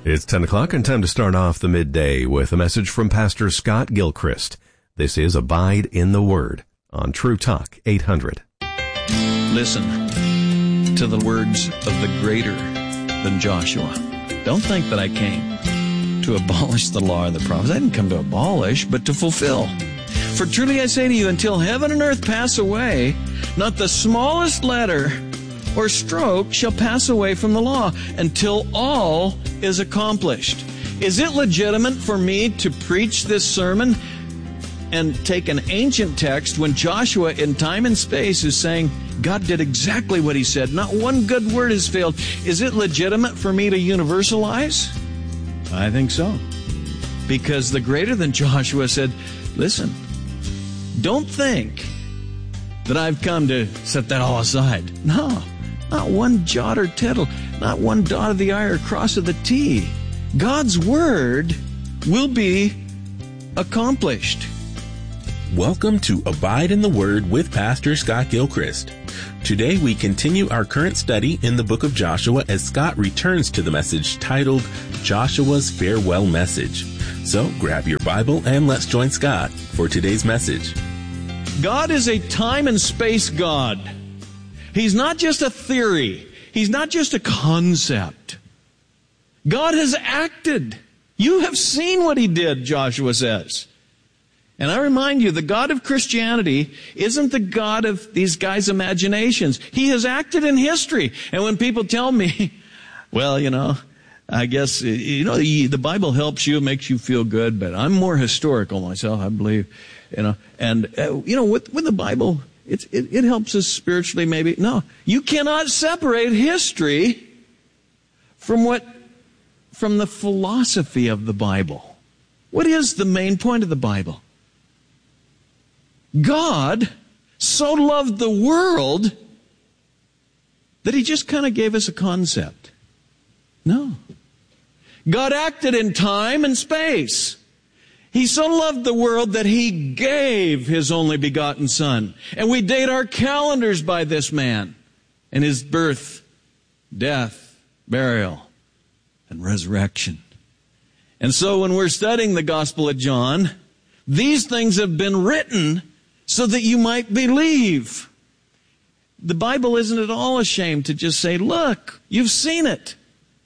It's 10 o'clock and time to start off the midday with a message from Pastor Scott Gilchrist. This is Abide in the Word on True Talk 800. Listen to the words of the greater than Joshua. Don't think that I came to abolish the law of the prophets. I didn't come to abolish, but to fulfill. For truly I say to you, until heaven and earth pass away, not the smallest letter or stroke shall pass away from the law until all is accomplished. Is it legitimate for me to preach this sermon and take an ancient text when Joshua in time and space is saying God did exactly what he said? Not one good word has failed. Is it legitimate for me to universalize? I think so. Because the greater than Joshua said, listen, don't think that I've come to set that all aside. No. Not one jot or tittle, not one dot of the I or cross of the T. God's Word will be accomplished. Welcome to Abide in the Word with Pastor Scott Gilchrist. Today we continue our current study in the book of Joshua as Scott returns to the message titled Joshua's Farewell Message. So grab your Bible and let's join Scott for today's message. God is a time and space God. He's not just a theory. He's not just a concept. God has acted. You have seen what He did, Joshua says. And I remind you, the God of Christianity isn't the God of these guys' imaginations. He has acted in history. And when people tell me, well, I guess, the Bible helps you, makes you feel good, but I'm more historical myself, I believe, with the Bible, it helps us spiritually, maybe. No, you cannot separate history from the philosophy of the Bible. What is the main point of the Bible? God so loved the world that He just kind of gave us a concept. No. God acted in time and space. He so loved the world that He gave His only begotten Son. And we date our calendars by this man and His birth, death, burial, and resurrection. And so when we're studying the Gospel of John, these things have been written so that you might believe. The Bible isn't at all ashamed to just say, look, you've seen it.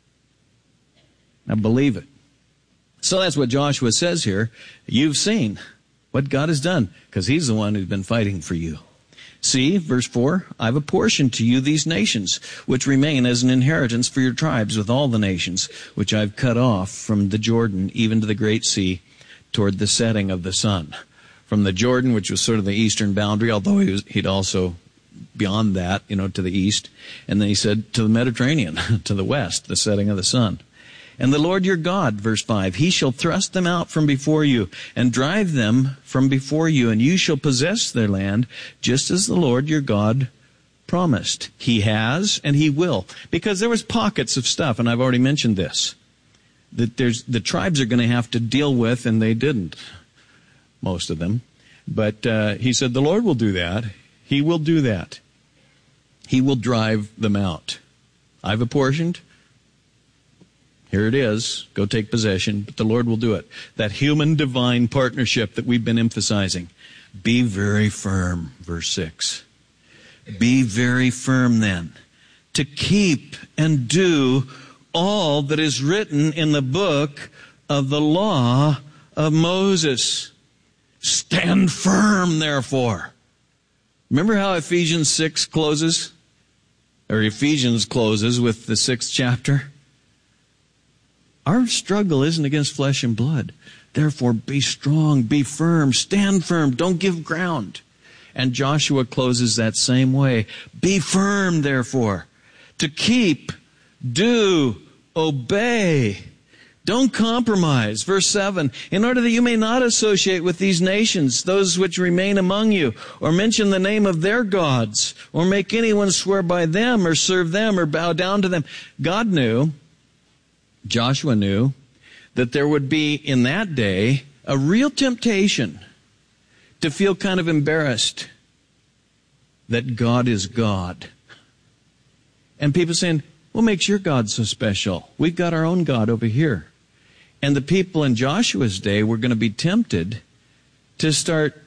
Now believe it. So that's what Joshua says here. You've seen what God has done, because He's the one who's been fighting for you. See, verse 4, I've apportioned to you these nations, which remain as an inheritance for your tribes with all the nations, which I've cut off from the Jordan, even to the great sea, toward the setting of the sun. From the Jordan, which was sort of the eastern boundary, although he'd also beyond that, to the east. And then he said to the Mediterranean, to the west, the setting of the sun. And the Lord your God, verse 5, He shall thrust them out from before you and drive them from before you, and you shall possess their land, just as the Lord your God promised. He has and He will. Because there was pockets of stuff, and I've already mentioned this, that the tribes are going to have to deal with, and they didn't, most of them. But He said the Lord will do that. He will do that. He will drive them out. I've apportioned. Here it is. Go take possession. But the Lord will do it. That human-divine partnership that we've been emphasizing. Be very firm, verse 6. Be very firm then, to keep and do all that is written in the book of the law of Moses. Stand firm, therefore. Remember how Ephesians 6 closes? Or Ephesians closes with the 6th chapter? Our struggle isn't against flesh and blood. Therefore, be strong, be firm, stand firm, don't give ground. And Joshua closes that same way. Be firm, therefore, to keep, do, obey. Don't compromise. Verse 7, in order that you may not associate with these nations, those which remain among you, or mention the name of their gods, or make anyone swear by them, or serve them, or bow down to them. God knew, Joshua knew, that there would be in that day a real temptation to feel kind of embarrassed that God is God. And people saying, What makes your God so special? We've got our own God over here. And the people in Joshua's day were going to be tempted to start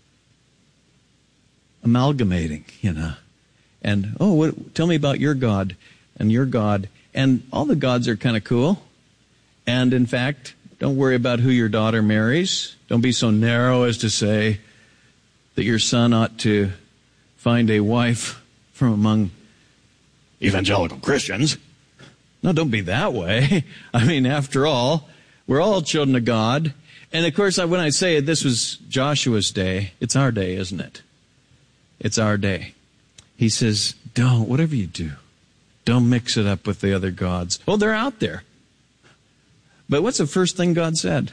amalgamating, And, tell me about your God and your God. And all the gods are kind of cool. And in fact, don't worry about who your daughter marries. Don't be so narrow as to say that your son ought to find a wife from among evangelical Christians. No, don't be that way. I mean, after all, we're all children of God. And of course, when I say this was Joshua's day, it's our day, isn't it? It's our day. He says, whatever you do, don't mix it up with the other gods. Oh, they're out there. But what's the first thing God said?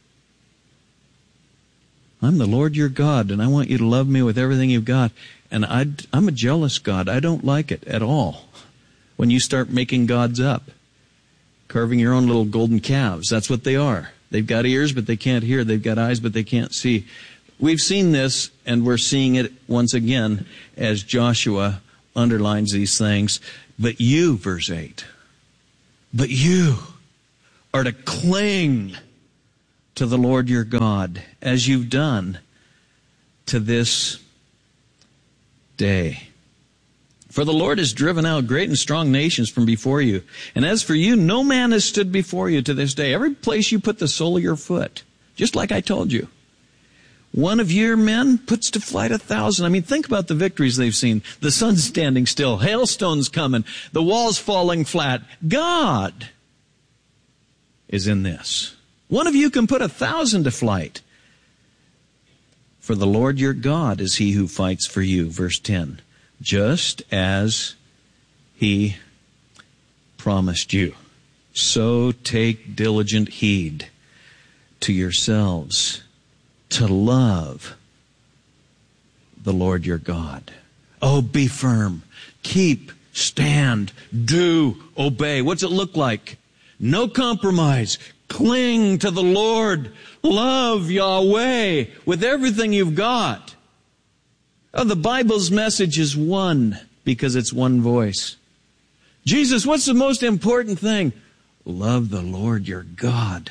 I'm the Lord your God, and I want you to love me with everything you've got. And I'm a jealous God. I don't like it at all when you start making gods up, carving your own little golden calves. That's what they are. They've got ears, but they can't hear. They've got eyes, but they can't see. We've seen this, and we're seeing it once again as Joshua underlines these things. But you, verse 8, but you are to cling to the Lord your God as you've done to this day. For the Lord has driven out great and strong nations from before you. And as for you, no man has stood before you to this day. Every place you put the sole of your foot, just like I told you. One of your men puts to flight 1,000. I mean, think about the victories they've seen. The sun's standing still. Hailstones coming. The walls falling flat. God is in this. One of you can put 1,000 to flight. For the Lord your God is he who fights for you. Verse 10. Just as he promised you. So take diligent heed to yourselves to love the Lord your God. Oh, be firm. Keep, stand, do, obey. What's it look like? No compromise. Cling to the Lord. Love Yahweh with everything you've got. Oh, the Bible's message is one because it's one voice. Jesus, what's the most important thing? Love the Lord your God.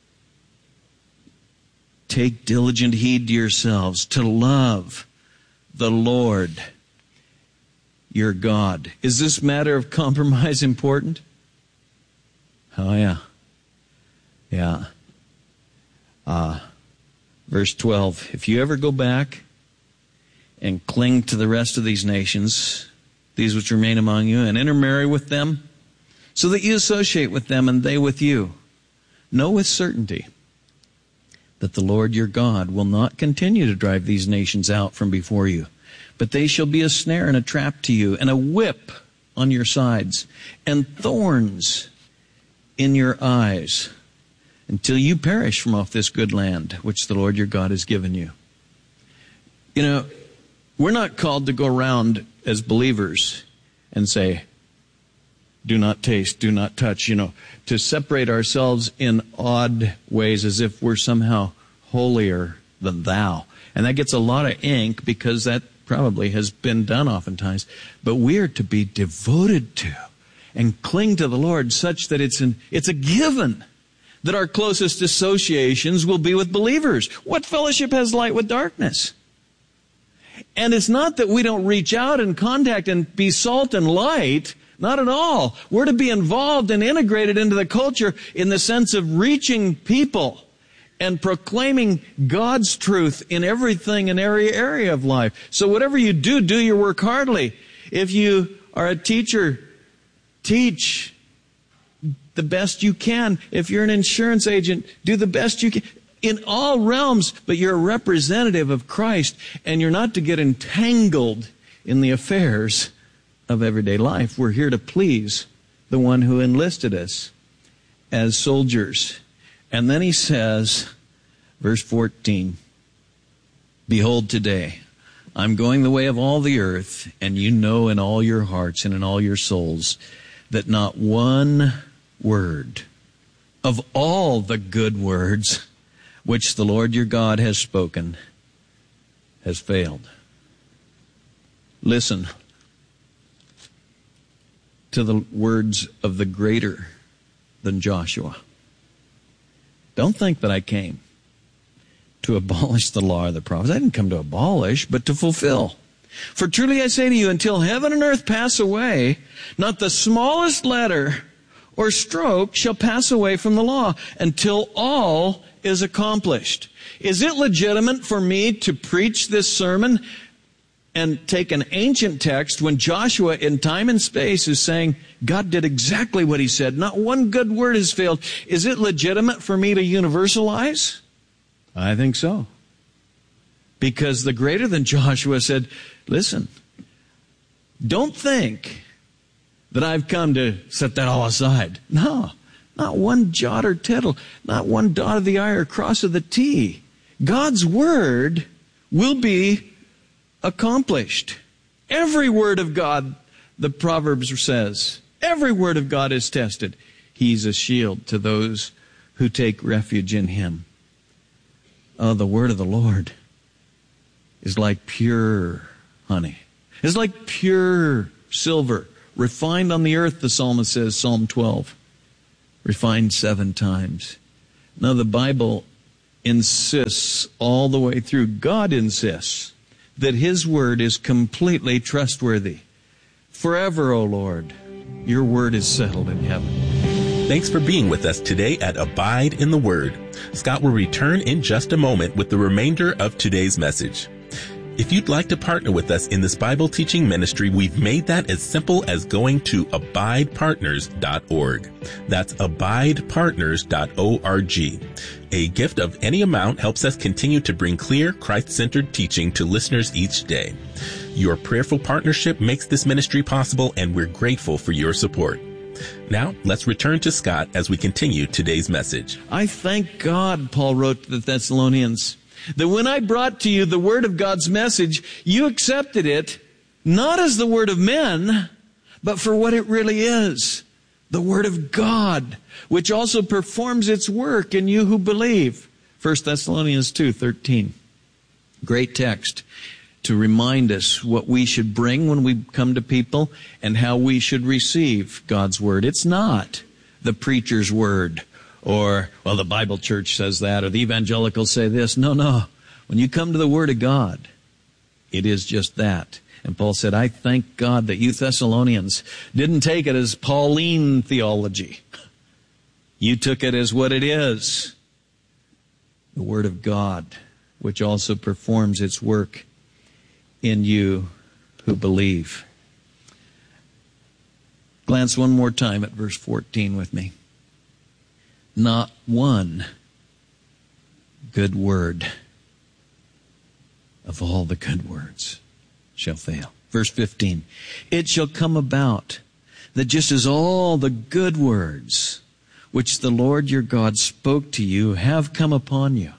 Take diligent heed to yourselves to love the Lord your God. Is this matter of compromise important? Oh, yeah. Yeah. Verse 12. If you ever go back and cling to the rest of these nations, these which remain among you, and intermarry with them, so that you associate with them and they with you, know with certainty that the Lord your God will not continue to drive these nations out from before you, but they shall be a snare and a trap to you, and a whip on your sides, and thorns in your eyes, until you perish from off this good land which the Lord your God has given you. You know, we're not called to go around as believers and say, do not taste, do not touch, to separate ourselves in odd ways as if we're somehow holier than thou. And that gets a lot of ink because that probably has been done oftentimes. But we're to be devoted to and cling to the Lord such that it's a given that our closest associations will be with believers. What fellowship has light with darkness? And it's not that we don't reach out and contact and be salt and light. Not at all. We're to be involved and integrated into the culture in the sense of reaching people and proclaiming God's truth in everything in every area of life. So whatever you do, do your work heartily. If you are a teacher, teach the best you can. If you're an insurance agent, do the best you can. In all realms, but you're a representative of Christ, and you're not to get entangled in the affairs of everyday life. We're here to please the one who enlisted us as soldiers. And then he says, verse 14, behold, today I'm going the way of all the earth, and you know in all your hearts and in all your souls that not one word of all the good words which the Lord your God has spoken has failed. Listen. to the words of the greater than Joshua. Don't think that I came to abolish the law or the prophets. I didn't come to abolish, but to fulfill. For truly I say to you, until heaven and earth pass away, not the smallest letter or stroke shall pass away from the law until all is accomplished. Is it legitimate for me to preach this sermon and take an ancient text when Joshua in time and space is saying God did exactly what he said? Not one good word has failed. Is it legitimate for me to universalize? I think so. Because the greater than Joshua said, listen, don't think that I've come to set that all aside. No, not one jot or tittle, not one dot of the I or cross of the T. God's word will be accomplished. Every word of God, the Proverbs says, every word of God is tested. He's a shield to those who take refuge in him. Oh, the word of the Lord is like pure honey. It's like pure silver, refined on the earth, the psalmist says, Psalm 12. Refined 7 times. Now the Bible insists all the way through, God insists that his word is completely trustworthy. Forever, O Lord, your word is settled in heaven. Thanks for being with us today at Abide in the Word. Scott will return in just a moment with the remainder of today's message. If you'd like to partner with us in this Bible teaching ministry, we've made that as simple as going to abidepartners.org. That's abidepartners.org. A gift of any amount helps us continue to bring clear, Christ-centered teaching to listeners each day. Your prayerful partnership makes this ministry possible, and we're grateful for your support. Now, let's return to Scott as we continue today's message. I thank God, Paul wrote to the Thessalonians, that when I brought to you the word of God's message, you accepted it not as the word of men, but for what it really is, the word of God, which also performs its work in you who believe. 1 Thessalonians 2:13. Great text to remind us what we should bring when we come to people and how we should receive God's word. It's not the preacher's word or, well, the Bible church says that or the evangelicals say this. No. When you come to the word of God, it is just that. And Paul said, I thank God that you Thessalonians didn't take it as Pauline theology. You took it as what it is. The word of God, which also performs its work in you who believe. Glance one more time at verse 14 with me. Not one good word of all the good words shall fail. Verse 15. It shall come about that just as all the good words which the Lord your God spoke to you have come upon you.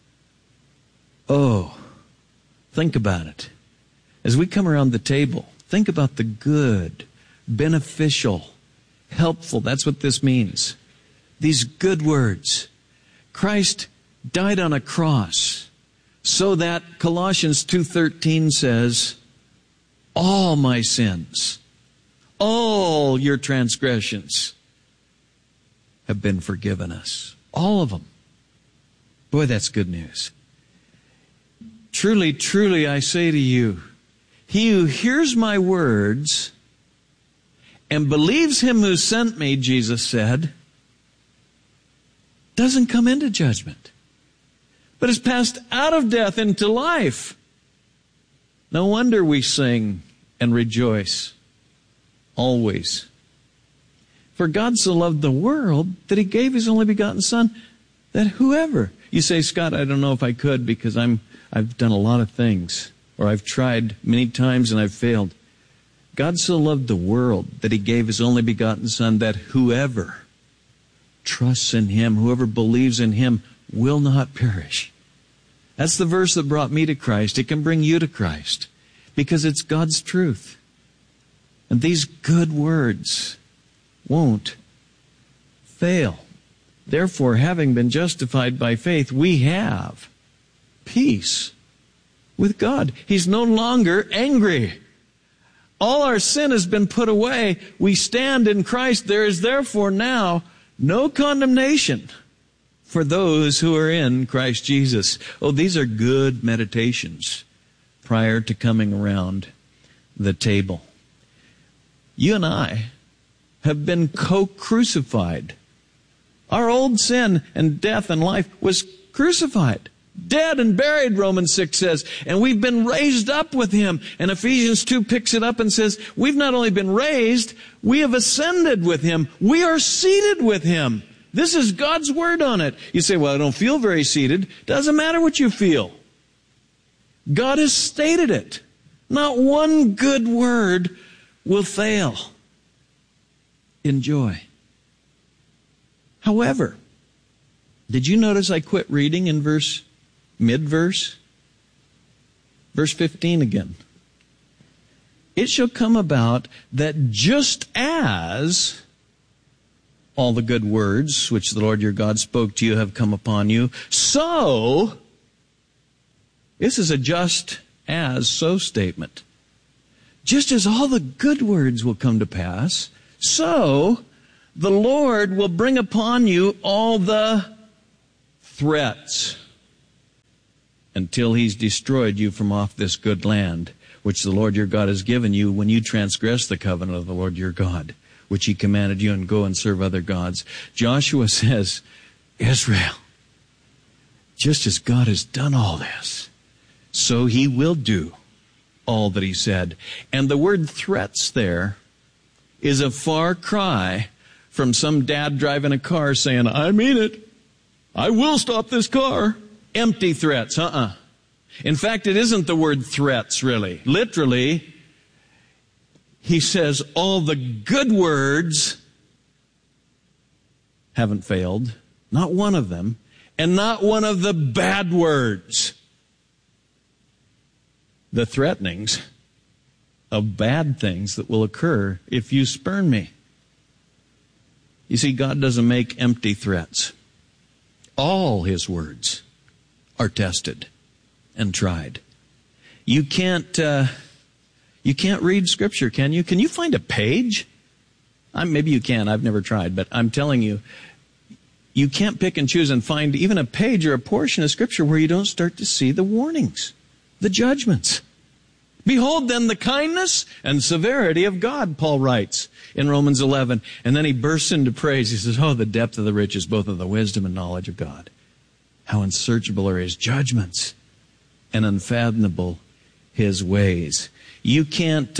Oh, think about it. As we come around the table, think about the good, beneficial, helpful. That's what this means. These good words. Christ died on a cross so that Colossians 2:13 says, all my sins, all your transgressions have been forgiven us. All of them. Boy, that's good news. Truly, truly, I say to you, he who hears my words and believes him who sent me, Jesus said, doesn't come into judgment, but is passed out of death into life. No wonder we sing and rejoice always. For God so loved the world that he gave his only begotten Son, that whoever. You say, Scott, I don't know if I could because I've done a lot of things, or I've tried many times and I've failed. God so loved the world that he gave his only begotten Son, that whoever trusts in him, whoever believes in him, will not perish. That's the verse that brought me to Christ. It can bring you to Christ because it's God's truth. And these good words won't fail. Therefore, having been justified by faith, we have peace with God. He's no longer angry. All our sin has been put away. We stand in Christ. There is therefore now no condemnation for those who are in Christ Jesus. Oh, these are good meditations prior to coming around the table. You and I have been co-crucified. Our old sin and death and life was crucified. Dead and buried, Romans 6 says. And we've been raised up with Him. And Ephesians 2 picks it up and says, we've not only been raised, we have ascended with Him. We are seated with Him. This is God's Word on it. You say, well, I don't feel very seated. Doesn't matter what you feel. God has stated it. Not one good word will fail. Enjoy. However, did you notice I quit reading in mid-verse? Verse 15 again. It shall come about that just as all the good words which the Lord your God spoke to you have come upon you, so, this is a just as so statement. Just as all the good words will come to pass, so the Lord will bring upon you all the threats until He's destroyed you from off this good land, which the Lord your God has given you when you transgress the covenant of the Lord your God, which He commanded you, and go and serve other gods. Joshua says, Israel, just as God has done all this, so He will do all that He said. And the word threats there is a far cry from some dad driving a car saying, I mean it. I will stop this car. Empty threats. In fact, it isn't the word threats, really. Literally, he says all the good words haven't failed. Not one of them. And not one of the bad words. The threatenings of bad things that will occur if you spurn me. You see, God doesn't make empty threats. All His words are tested and tried. You can't read Scripture, can you? Can you find a page? Maybe you can. I've never tried, but I'm telling you, you can't pick and choose and find even a page or a portion of Scripture where you don't start to see the warnings, the judgments. Behold then the kindness and severity of God, Paul writes in Romans 11. And then he bursts into praise. He says, oh, the depth of the riches, both of the wisdom and knowledge of God. How unsearchable are His judgments and unfathomable His ways. You can't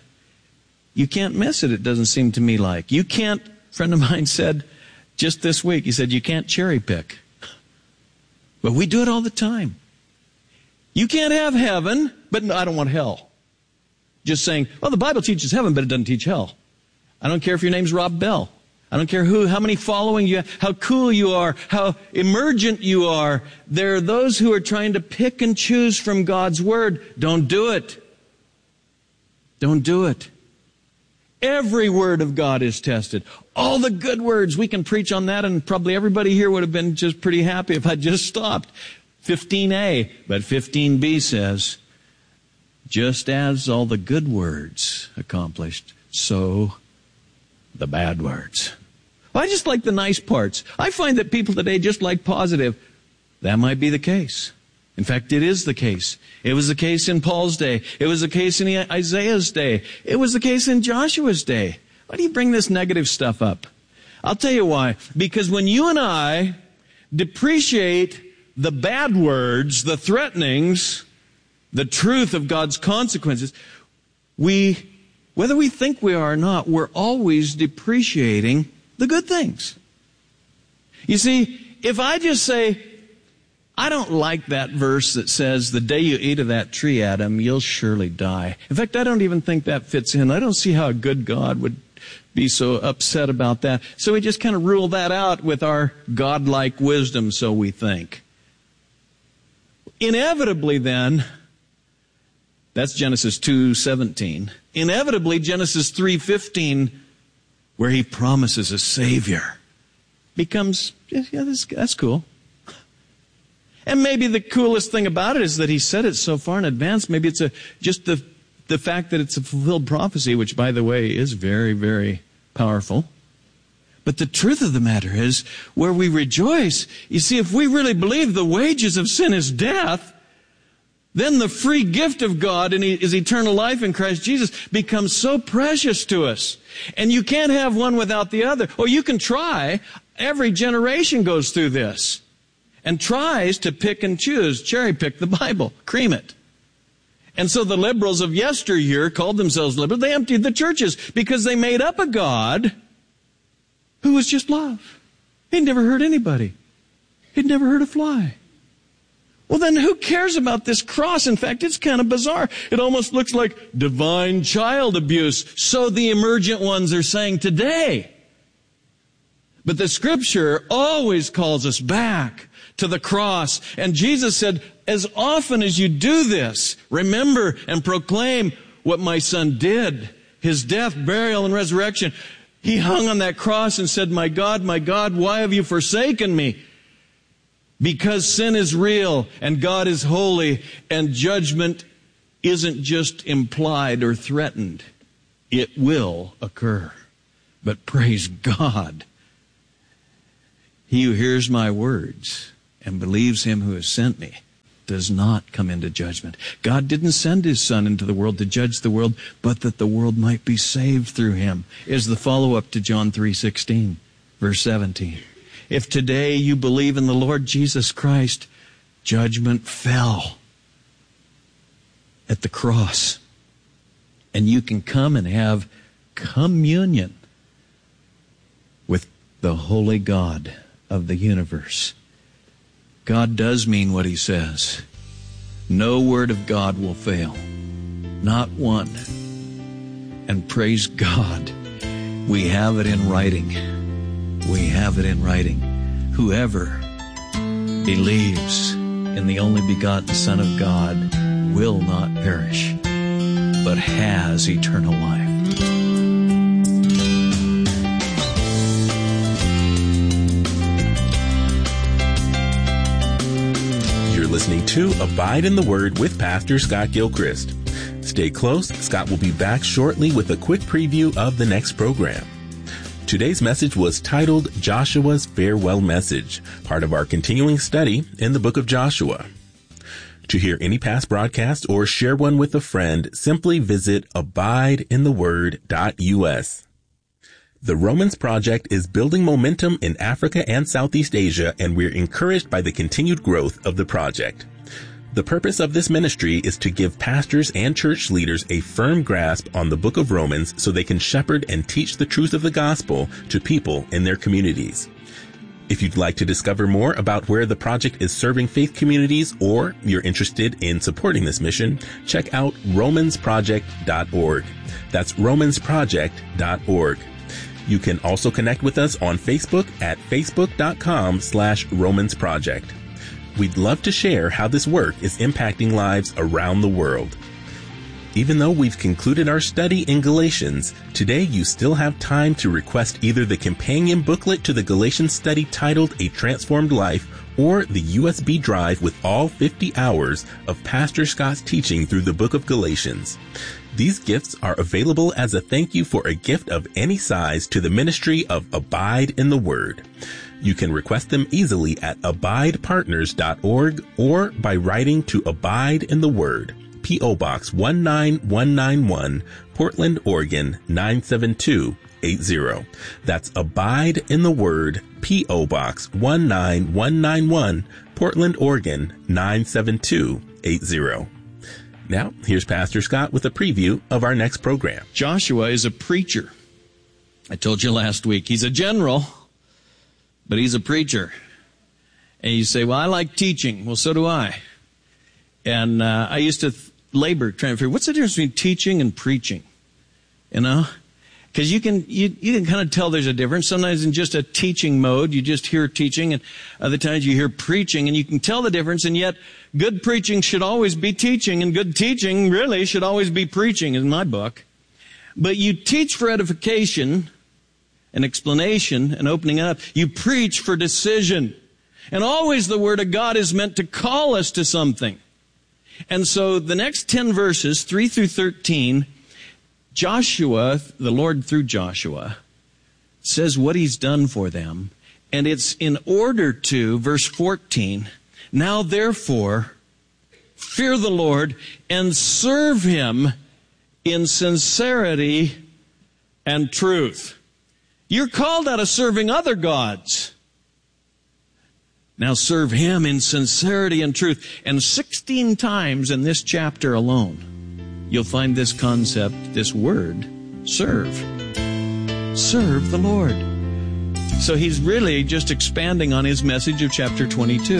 miss it, it doesn't seem to me like. You can't, a friend of mine said just this week, he said, you can't cherry pick. But we do it all the time. You can't have heaven, but I don't want hell. Just saying, well, the Bible teaches heaven, but it doesn't teach hell. I don't care if your name's Rob Bell. I don't care how many following you have, how cool you are, how emergent you are. There are those who are trying to pick and choose from God's Word. Don't do it. Don't do it. Every word of God is tested. All the good words, we can preach on that, and probably everybody here would have been just pretty happy if I just stopped. 15a, but 15b says, just as all the good words accomplished, so the bad words. Well, I just like the nice parts. I find that people today just like positive. That might be the case. In fact, it is the case. It was the case in Paul's day. It was the case in Isaiah's day. It was the case in Joshua's day. Why do you bring this negative stuff up? I'll tell you why. Because when you and I depreciate the bad words, the threatenings, the truth of God's consequences, whether we think we are or not, we're always depreciating the good things. You see, if I just say, I don't like that verse that says, the day you eat of that tree, Adam, you'll surely die. In fact, I don't even think that fits in. I don't see how a good God would be so upset about that. So we just kind of rule that out with our godlike wisdom, so we think. Inevitably then, that's Genesis 2:17. Inevitably, Genesis 3:15, where He promises a Savior, becomes, yeah, that's cool. And maybe the coolest thing about it is that He said it so far in advance. Maybe it's just the the fact that it's a fulfilled prophecy, which, by the way, is very, very powerful. But the truth of the matter is, where we rejoice, you see, if we really believe the wages of sin is death, then the free gift of God is eternal life in Christ Jesus becomes so precious to us. And you can't have one without the other. Or you can try. Every generation goes through this and tries to pick and choose, cherry pick the Bible, cream it. And so the liberals of yesteryear called themselves liberals. They emptied the churches because they made up a God who was just love. He'd never hurt anybody. He'd never hurt a fly. Well, then who cares about this cross? In fact, it's kind of bizarre. It almost looks like divine child abuse. So the emergent ones are saying today. But the Scripture always calls us back to the cross. And Jesus said, as often as you do this, remember and proclaim what my Son did. His death, burial, and resurrection. He hung on that cross and said, my God, why have you forsaken me? Because sin is real and God is holy and judgment isn't just implied or threatened. It will occur. But praise God. He who hears my words and believes him who has sent me does not come into judgment. God didn't send his Son into the world to judge the world, but that the world might be saved through him, is the follow-up to John 3:16, verse 17. If today you believe in the Lord Jesus Christ, judgment fell at the cross. And you can come and have communion with the holy God of the universe. God does mean what he says. No word of God will fail. Not one. And praise God, we have it in writing. We have it in writing. Whoever believes in the only begotten Son of God will not perish, but has eternal life. Listening to Abide in the Word with Pastor Scott Gilchrist. Stay close. Scott will be back shortly with a quick preview of the next program. Today's message was titled Joshua's Farewell Message, part of our continuing study in the book of Joshua. To hear any past broadcast or share one with a friend, simply visit abideintheword.us. The Romans Project is building momentum in Africa and Southeast Asia, and we're encouraged by the continued growth of the project. The purpose of this ministry is to give pastors and church leaders a firm grasp on the book of Romans so they can shepherd and teach the truth of the gospel to people in their communities. If you'd like to discover more about where the project is serving faith communities, or you're interested in supporting this mission, check out romansproject.org. That's romansproject.org. You can also connect with us on Facebook at facebook.com/romansproject. We'd love to share how this work is impacting lives around the world. Even though we've concluded our study in Galatians, today you still have time to request either the companion booklet to the Galatians study titled A Transformed Life, or the USB drive with all 50 hours of Pastor Scott's teaching through the book of Galatians. These gifts are available as a thank you for a gift of any size to the ministry of Abide in the Word. You can request them easily at abidepartners.org or by writing to Abide in the Word, P.O. Box 19191, Portland, Oregon 97280. That's Abide in the Word, P.O. Box 19191, Portland, Oregon 97280. Now, here's Pastor Scott with a preview of our next program. Joshua is a preacher. I told you last week, he's a general, but he's a preacher. And you say, well, I like teaching. Well, so do I. And I used to labor trying to figure, what's the difference between teaching and preaching? You know? Because you can kind of tell there's a difference. Sometimes in just a teaching mode, you just hear teaching, and other times you hear preaching, and you can tell the difference. And yet, good preaching should always be teaching, and good teaching really should always be preaching, in my book. But you teach for edification and explanation and opening up. You preach for decision. And always the Word of God is meant to call us to something. And so the next 10 verses, 3 through 13, Joshua, the Lord through Joshua, says what he's done for them. And it's in order to, verse 14, now therefore, fear the Lord and serve him in sincerity and truth. You're called out of serving other gods. Now serve him in sincerity and truth. And 16 times in this chapter alone, you'll find this concept, this word, serve. Serve the Lord. So he's really just expanding on his message of chapter 22.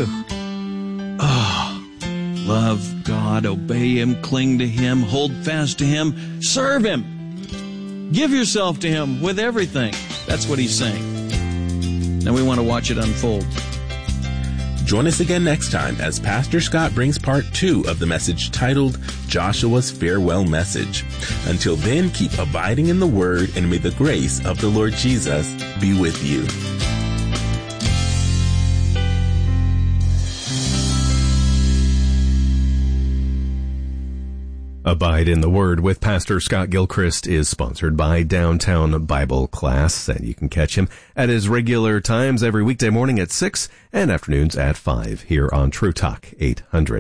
Love God, obey him, cling to him, hold fast to him, serve him. Give yourself to him with everything. That's what he's saying. Now we want to watch it unfold. Join us again next time as Pastor Scott brings part 2 of the message titled Joshua's Farewell Message. Until then, keep abiding in the Word, and may the grace of the Lord Jesus be with you. Abide in the Word with Pastor Scott Gilchrist is sponsored by Downtown Bible Class, and you can catch him at his regular times every weekday morning at 6 and afternoons at 5 here on True Talk 800.